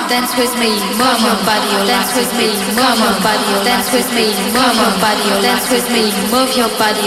dance with me, move your body, dance with me, move your body, dance with me, move your body, dance with me, move your body,